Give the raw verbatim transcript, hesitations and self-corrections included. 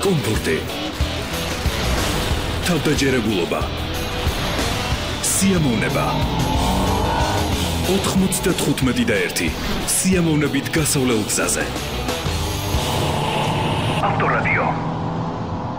კომფორტი, თავდაჯერებულობა, სიამოვნება. ოთხმოცდათხუთმეტი და ერთი სიამოვნებით გასავლელ გზაზე. ავტორადიო